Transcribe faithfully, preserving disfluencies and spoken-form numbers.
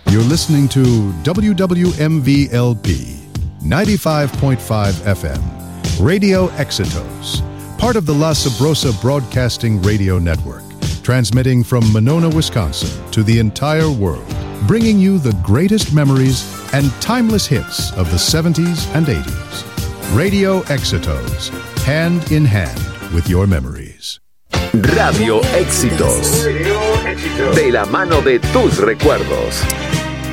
You're listening to W W M V L P ninety-five point five F M, Radio Éxitos, part of the La Sabrosa Broadcasting Radio Network, transmitting from Monona, Wisconsin to the entire world, bringing you the greatest memories and timeless hits of the seventies and eighties. Radio Éxitos, hand in hand with your memories. Radio Éxitos, de la mano de tus recuerdos.